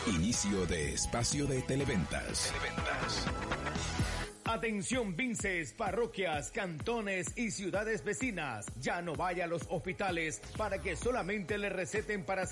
Inicio de espacio de Televentas. Atención Vinces, parroquias, cantones y ciudades vecinas. Ya no vaya a los hospitales para que solamente le receten para